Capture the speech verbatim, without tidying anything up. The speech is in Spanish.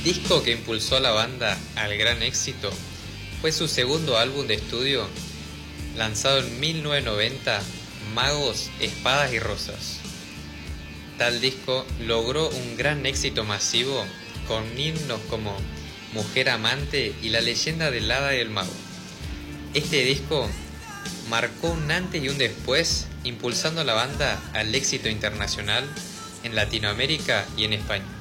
Disco que impulsó a la banda al gran éxito, fue su segundo álbum de estudio, lanzado en mil novecientos noventa, Magos, Espadas y Rosas. Tal disco logró un gran éxito masivo con himnos como Mujer Amante y La Leyenda del Hada y el Mago. Este disco marcó un antes y un después, impulsando a la banda al éxito internacional en Latinoamérica y en España.